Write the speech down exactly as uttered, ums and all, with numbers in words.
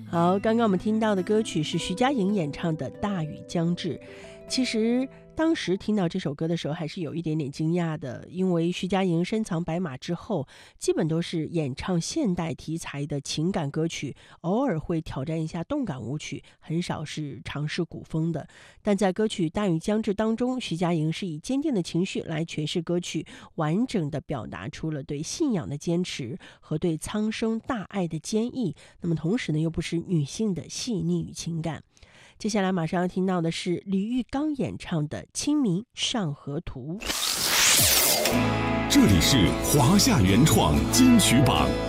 好，刚刚我们听到的歌曲是徐佳莹演唱的《大雨将至》。其实当时听到这首歌的时候还是有一点点惊讶的，因为徐佳莹深藏白马之后基本都是演唱现代题材的情感歌曲，偶尔会挑战一下动感舞曲，很少是尝试古风的。但在歌曲《大雨将至》当中，徐佳莹是以坚定的情绪来诠释歌曲，完整的表达出了对信仰的坚持和对苍生大爱的坚毅，那么同时呢又不失女性的细腻与情感。接下来马上要听到的是李玉刚演唱的《清明上河图》。 这里是华夏原创金曲榜。